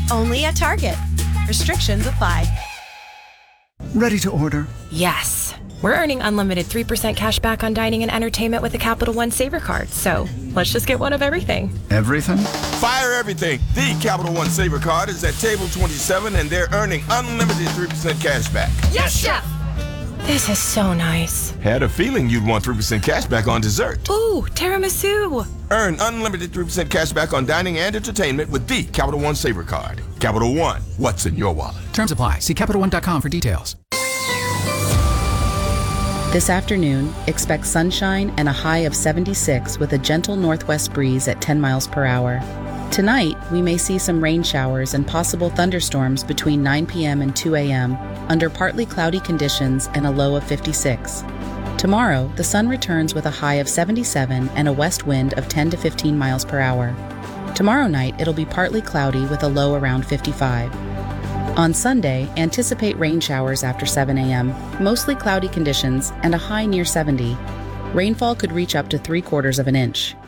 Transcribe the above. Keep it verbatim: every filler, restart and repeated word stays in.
Only at Target. Restrictions apply. Ready to order? Yes. We're earning unlimited three percent cash back on dining and entertainment with a Capital One Saver card, so let's just get one of everything. Everything? Fire everything. The Capital One Saver card is at table twenty-seven, and they're earning unlimited three percent cash back. Yes, Chef! This is so nice. Had a feeling you'd want three percent cash back on dessert. Ooh, tiramisu. Earn unlimited three percent cash back on dining and entertainment with the Capital One Saver card. Capital One, what's in your wallet? Terms apply. See Capital One dot com for details. This afternoon, expect sunshine and a high of seventy-six with a gentle northwest breeze at ten miles per hour. Tonight, we may see some rain showers and possible thunderstorms between nine p.m. and two a.m. under partly cloudy conditions and a low of fifty-six. Tomorrow, the sun returns with a high of seventy-seven and a west wind of ten to fifteen miles per hour. Tomorrow night, it'll be partly cloudy with a low around fifty-five. On Sunday, anticipate rain showers after seven a.m., mostly cloudy conditions, and a high near seventy. Rainfall could reach up to three quarters of an inch.